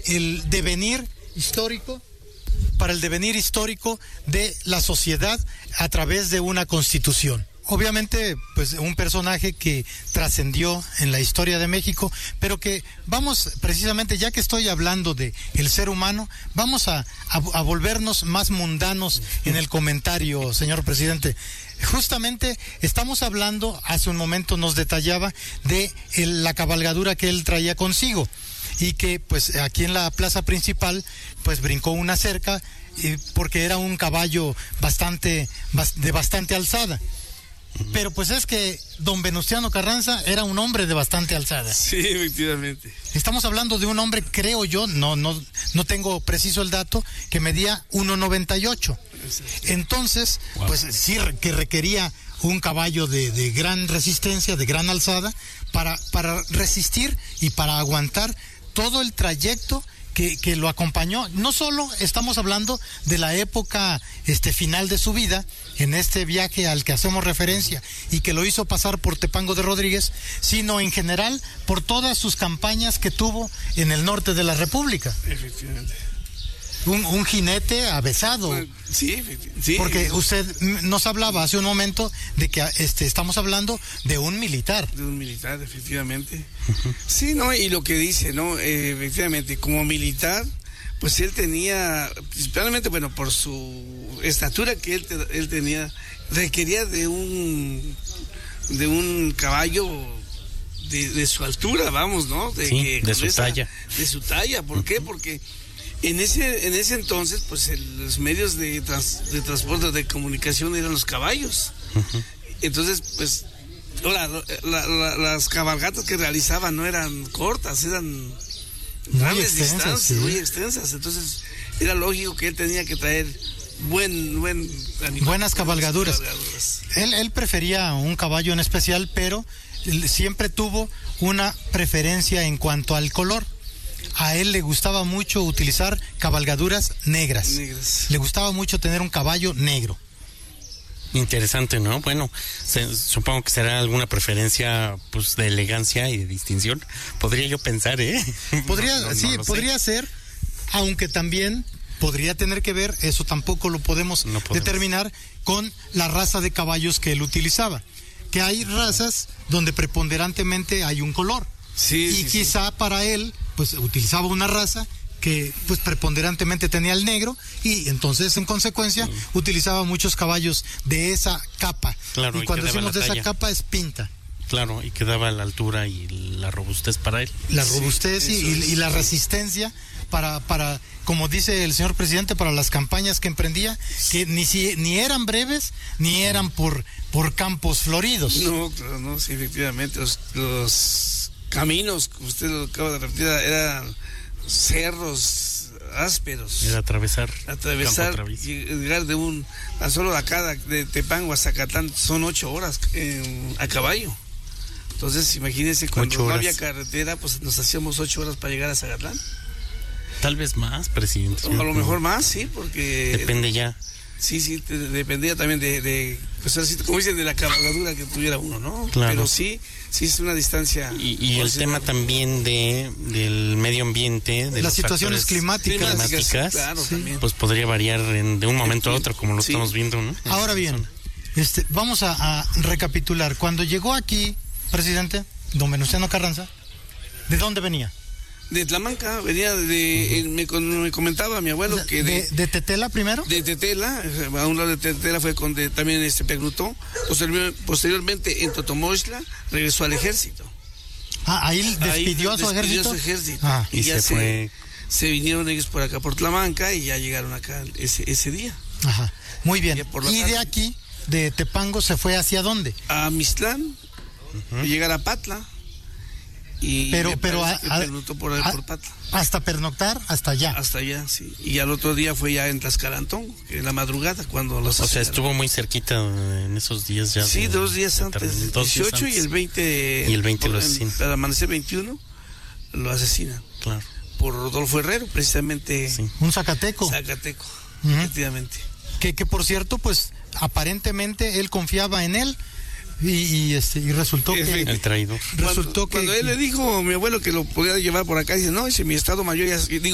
el devenir histórico, de la sociedad a través de una constitución. Obviamente, pues un personaje que trascendió en la historia de México, pero que vamos, precisamente, ya que estoy hablando de el ser humano, vamos a volvernos más mundanos en el comentario, señor presidente. Justamente estamos hablando, hace un momento nos detallaba de la cabalgadura que él traía consigo y que pues aquí en la plaza principal pues brincó una cerca porque era un caballo de bastante alzada. Pero pues es que don Venustiano Carranza era un hombre de bastante alzada. Sí, efectivamente. Estamos hablando de un hombre, creo yo, no tengo preciso el dato, que medía 1.98. Entonces, wow, pues sí que requería un caballo de gran resistencia, de gran alzada, para resistir y para aguantar todo el trayecto que lo acompañó. No solo estamos hablando de la época final de su vida, en este viaje al que hacemos referencia y que lo hizo pasar por Tepango de Rodríguez, sino en general por todas sus campañas que tuvo en el norte de la República. Efectivamente. Un jinete avesado. Bueno, sí, sí. Porque usted nos hablaba hace un momento de que estamos hablando de un militar. De un militar, efectivamente. Sí, ¿no? Y lo que dice, ¿no? Efectivamente, como militar, pues él tenía, principalmente, bueno, por su estatura que él tenía, requería de un caballo de su altura, vamos, ¿no? De su talla. De su talla, ¿por qué? Porque en ese entonces, pues los medios de transporte, de comunicación eran los caballos. Entonces, pues, las cabalgatas que realizaban no eran cortas, eran grandes distancias, sí, muy extensas. Entonces, era lógico que él tenía que traer buenas cabalgaduras. Él prefería un caballo en especial, pero siempre tuvo una preferencia en cuanto al color. A él le gustaba mucho utilizar cabalgaduras negras. Le gustaba mucho tener un caballo negro. Interesante, ¿no? Bueno, supongo que será alguna preferencia pues de elegancia y de distinción. Podría yo pensar, Podría ser, aunque también podría tener que ver, eso tampoco lo podemos determinar, con la raza de caballos que él utilizaba. Que hay razas donde preponderantemente hay un color. Sí, quizá para él pues utilizaba una raza que pues preponderantemente tenía el negro y entonces en consecuencia utilizaba muchos caballos de esa capa. Claro, y cuando decimos de esa capa es pinta. Claro, y que daba la altura y la robustez para él. La robustez y la resistencia para, como dice el señor presidente, para las campañas que emprendía, que ni eran breves ni eran por campos floridos. No, claro, no, sí, efectivamente, los caminos, como usted lo acaba de repetir, eran cerros ásperos. Era atravesar y llegar a solo de acá, de Tepango a Zacatlán, son 8 horas a caballo. Entonces, imagínense, cuando no había carretera, pues nos hacíamos 8 horas para llegar a Zacatlán. Tal vez más, presidente. A lo mejor más, sí, porque... Depende ya. Sí, dependía también pues así, como dicen, de la cabalgadura que tuviera uno, ¿no? Claro. Pero sí es una distancia. Y el tema también del medio ambiente, de las situaciones climáticas, claro, sí, pues podría variar de un momento a otro, como lo estamos viendo, ¿no? Ahora bien, vamos a recapitular. Cuando llegó aquí, presidente, don Venustiano Carranza, ¿de dónde venía? De Tlamanca, venía me comentaba mi abuelo que ¿De Tetela primero? De Tetela, a un lado de Tetela fue donde también pernoctó. Posteriormente en Totomoxtla regresó al ejército. Ahí despidió a su ejército. Y ya se vinieron ellos por acá, por Tlamanca, y ya llegaron acá ese día. Ajá, muy bien. Y de aquí, de Tepango, ¿se fue hacia dónde? A Mixtlán, llegar a Patla. Pero pernoctó por Patla. Hasta pernoctar, hasta allá. Hasta allá, sí. Y al otro día fue ya en Tlaxcalantongo, en la madrugada, cuando los asesinaron. O sea, estuvo muy cerquita en esos días ya. Sí, 2 días antes, el 18 y el 20. Y el 20 lo asesinan. Al amanecer 21 lo asesinan. Claro. Por Rodolfo Herrero, precisamente. Sí. Un zacateco. Efectivamente. Que por cierto, pues aparentemente él confiaba en él. Y resultó que el traidor. Cuando él le dijo a mi abuelo que lo podía llevar por acá, dice, no, dice, mi estado mayor ya, digo,